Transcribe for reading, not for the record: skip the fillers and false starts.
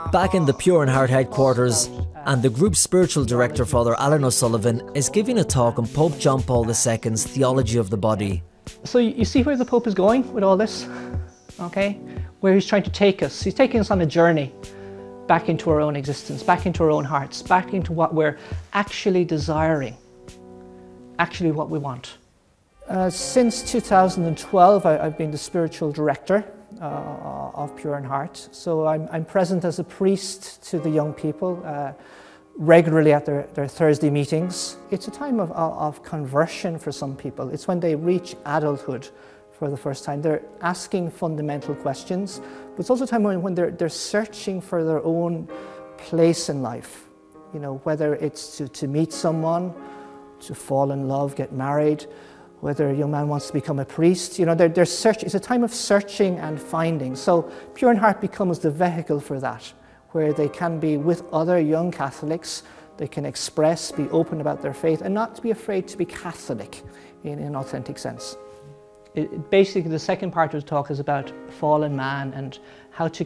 Back in the Pure in Heart headquarters, and the group's spiritual director, Father Alan O'Sullivan, is giving a talk on Pope John Paul II's theology of the body. So you see where the Pope is going with all this, okay? Where he's trying to take us. He's taking us on a journey back into our own existence, back into our own hearts, back into what we're actually desiring, actually what we want. Since 2012, I've been the spiritual director of Pure in Heart. So I'm present as a priest to the young people regularly at their Thursday meetings. It's a time of conversion for some people. It's when they reach adulthood for the first time. They're asking fundamental questions, but it's also a time when they're searching for their own place in life. You know, whether it's to meet someone, to fall in love, get married, whether a young man wants to become a priest. You know, it's a time of searching and finding. So Pure in Heart becomes the vehicle for that, where they can be with other young Catholics, they can express, be open about their faith, and not to be afraid to be Catholic in an authentic sense. Basically, the second part of the talk is about fallen man and how to